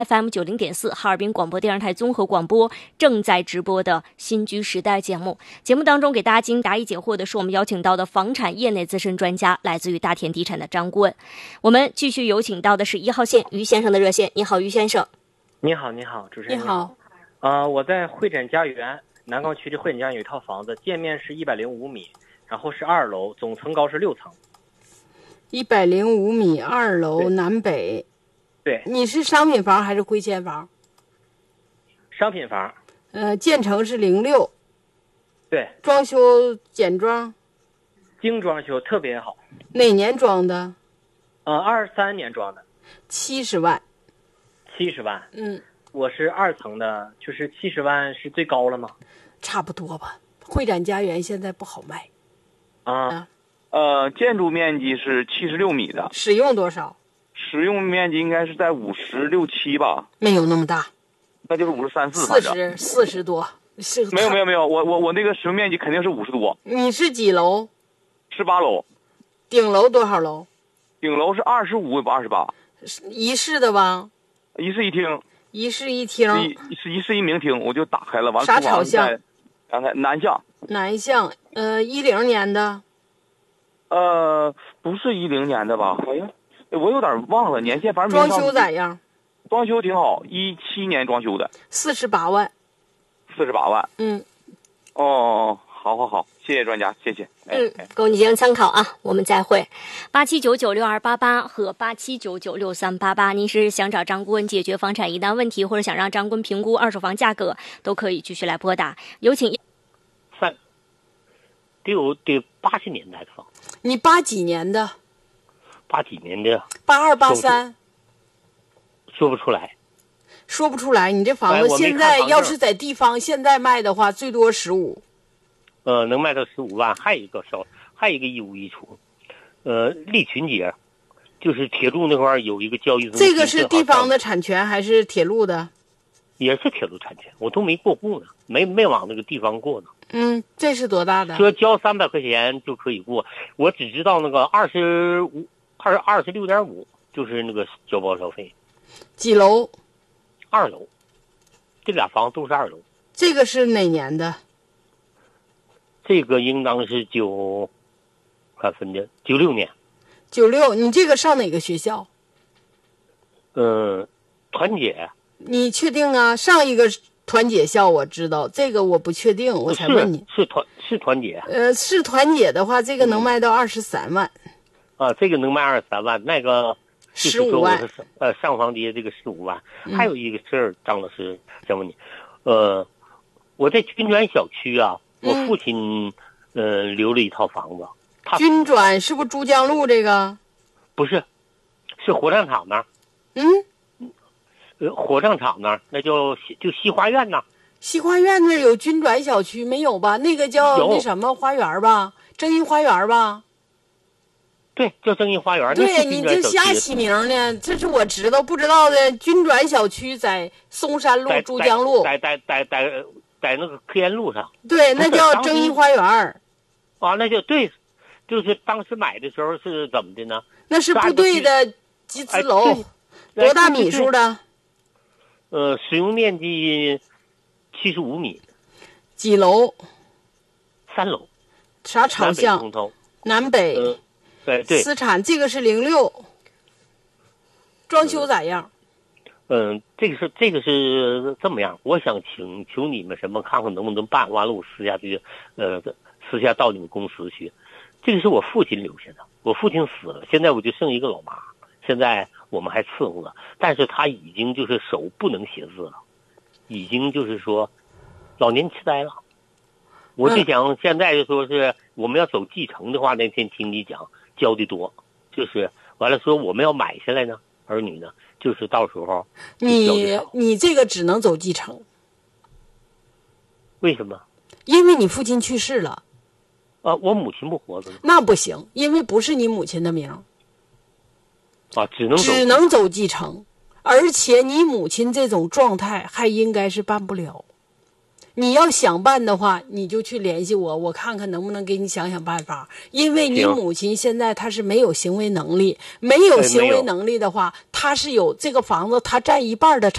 FM90.4哈尔滨广播电视台综合广播正在直播的新居时代节目。节目当中给大家进行答疑解惑的是我们邀请到的房产业内资深专家，来自于大田地产的张顾问。我们继续有请到的是1号线于先生的热线。你好，于先生。 你好，你好，主持人你好。 我在会展家园南岗区的会展家园有一套房子，建面是105米，然后是2楼，总层高是6层。 105米，2楼，南北。 对。 你是商品房还是归迁房？ 商品房。 建成是06。 对。 装修简装。 精装修，特别好。 哪年装的 ？23年装的。 70万。 70万。我是2层的，就是70万是最高了吗？ 差不多吧。会展家园现在不好卖。 建筑面积是76米的。 使用多少？ 使用面积应该是在56、7吧。 没有那么大。 那就是53、4。 40多。 没有，我那个使用面积肯定是50多。 你是几楼 ？18楼。 顶楼多少楼？ 顶楼是25不28。 一室的吧？ 一室一厅。 一室一厅。 一室一明厅，我就打开了，完了。 啥朝向？ 南向。 南向。10年的。 不是10年的吧？好像我有点忘了年限，反正装修咋样？ 装修挺好，17年装修的。 48万。 48万。哦，好，谢谢专家，谢谢。 供你进行参考啊，我们再会。87996288和87996388，您是想找张顾问解决房产疑难问题，或者想让张顾问评估二手房价格，都可以继续来拨打。有请。 得80年代的房。 你80几年的 ？80几年的 ？82、83。 说不出来。 说不出来，你这房子现在要是在地方现在卖的话，最多15。 能卖到15万。还有一个一屋一厨，利群街，就是铁路那块儿有一个交易中心。 这个是地方的产权还是铁路的？ 也是铁路产权，我都没过户呢，没往那个地方过呢。 这是多大的？ 说交300块钱就可以过，我只知道那个26.5，就是那个交包消费。 几楼 ？2楼，这俩房都是2楼。 这个是哪年的？ 这个应当是96年。 96，你这个上哪个学校？ 团结。 你确定啊？上一个团结校我知道，这个我不确定，我才问你。 是团结。 是团结的话，这个能卖到23万。 这个能卖23万，那个 15万。 上房街这个15万。还有一个事儿，张老师想问你，我在军转小区啊，我父亲留了一套房子。 军转是不是珠江路这个？ 不是，是火葬场那儿。火葬场那儿，那就西花苑那儿。 西花苑那儿有军转小区没有吧？那个叫那什么花园吧，正义花园吧？ 对，叫正义花园。 对，你就瞎起名呢，这是我知道不知道的。军转小区在松山路、珠江路， 在那个科研路上。 对，那叫正义花园。 那就对，就是当时买的时候是怎么的呢？ 那是部队的集资楼，多大米数的？ 使用面积75米。 几楼 ？3楼。 啥朝向？南北。 对。 私产，这个是06。装修咋样？ 这个是这么样，我想请求你们什么，看看能不能办，完了我私下到你们公司去。这个是我父亲留下的，我父亲死了，现在我就剩一个老妈，现在我们还伺候了，但是他已经就是手不能写字了，已经就是说老年痴呆了。我就想现在就说是我们要走继承的话，那天听你讲教的多，就是完了说我们要买下来呢，儿女呢，就是到时候你这个只能走继承。 为什么？ 因为你父亲去世了。 我母亲不活着。 那不行，因为不是你母亲的名。 只能走继承，而且你母亲这种状态还应该是办不了。 你要想办的话，你就去联系我，我看看能不能给你想办法。因为你母亲现在她是没有行为能力，没有行为能力的话，她是有这个房子，她占一半的产